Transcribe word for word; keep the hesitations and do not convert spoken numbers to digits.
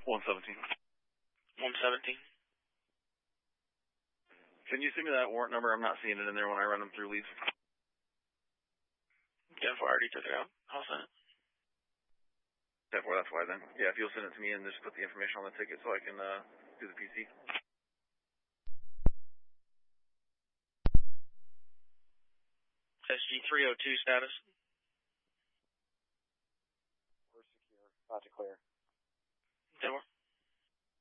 one seventeen. one seventeen. Can you send me that warrant number? I'm not seeing it in there when I run them through leads. ten four, I already took it out. I'll send it. ten four, that's why then. Yeah, if you'll send it to me and just put the information on the ticket so I can uh, do the P C. S G three oh two status. We're secure. About to clear. ten four.